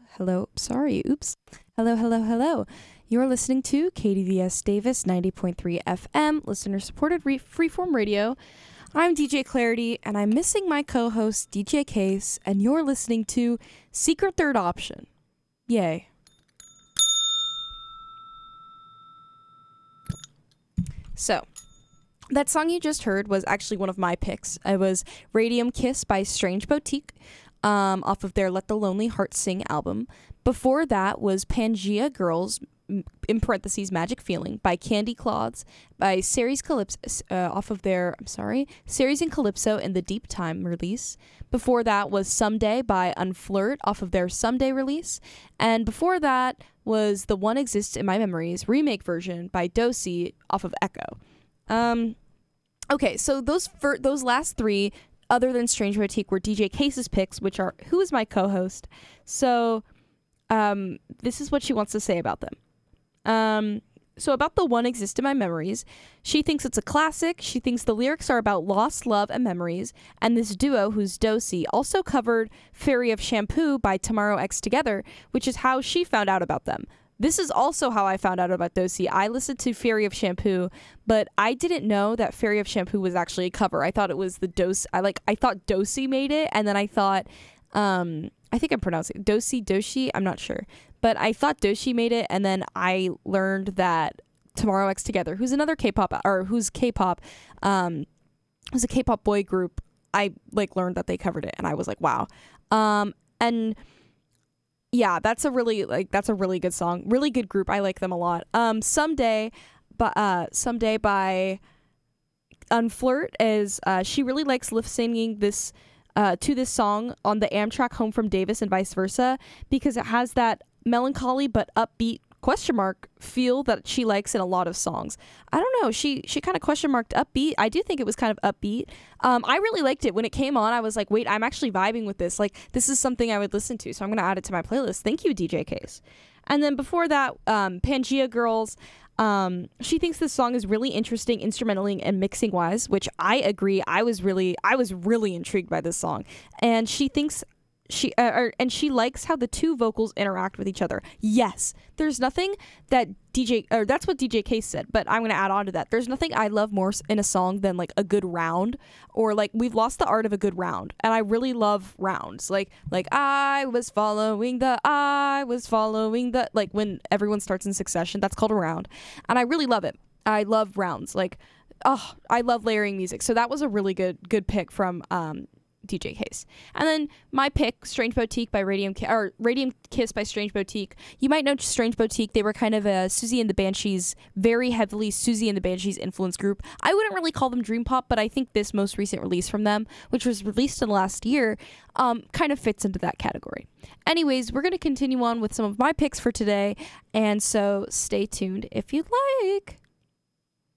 Hello. Sorry. Oops. Hello, hello, hello. You're listening to KDVS Davis 90.3 FM, listener supported freeform radio. I'm DJ Clarity, and I'm missing my co host, DJ Case, and you're listening to Secret Third Option. Yay. So, that song you just heard was actually one of my picks. It was Radium Kiss by Strange Boutique, off of their Let the Lonely Heart Sing album. Before that was Pangea Girls, in parentheses, Magic Feeling, by Candy Cloths, by Ceres Calypso, off of their, Ceres and Calypso in the Deep Time release. Before that was Someday by Unflirt, off of their Someday release. And before that was The One Exists in My Memories remake version by Dosi, off of Echo. Okay, so those last three, other than Strange Boutique, were DJ Case's picks, which are who is my co-host. So, this is what she wants to say about them. So about The One Exists in My Memories, she thinks it's a classic. She thinks the lyrics are about lost love and memories. And this duo, who's Dosi, also covered Fairy of Shampoo by Tomorrow X Together, which is how she found out about them. This is also how I found out about Dosi. I listened to Fairy of Shampoo, but I didn't know that Fairy of Shampoo was actually a cover. I thought it was the I thought Dosi made it, and then I thought, I think I'm pronouncing it Doshi, I'm not sure. But I thought Doshi made it, and then I learned that Tomorrow X Together, who's a K-pop boy group, I learned that they covered it, and I was like, wow. And yeah, that's a really good song. Really good group. I like them a lot. Someday by Unflirt is she really likes lip singing this to this song on the Amtrak Home from Davis and vice versa, because it has that melancholy but upbeat question mark feel that she likes in a lot of songs. I don't know, she kind of question marked upbeat. I do think it was kind of upbeat. I really liked it when it came on. I was like, wait, I'm actually vibing with this. This is something I would listen to, so I'm gonna add it to my playlist. Thank you, DJ Case. And then before that, Pangea Girls, she thinks this song is really interesting instrumentally and mixing wise, which I agree. I was really intrigued by this song, and she thinks she likes how the two vocals interact with each other. Yes, there's nothing that that's what DJ Case said, but I'm going to add on to that. There's nothing I love more in a song than a good round, or we've lost the art of a good round, and I really love rounds. I was following the when everyone starts in succession, that's called a round, and I really love it. I love rounds. I love layering music. So that was a really good pick from DJ Case. And then my pick, Strange Boutique by Radium Kiss by Strange Boutique. You might know Strange Boutique. They were kind of a Susie and the Banshees, very heavily Susie and the Banshees influence group. I wouldn't really call them dream pop, but I think this most recent release from them, which was released in the last year, kind of fits into that category. Anyways, we're going to continue on with some of my picks for today, and so stay tuned if you'd like.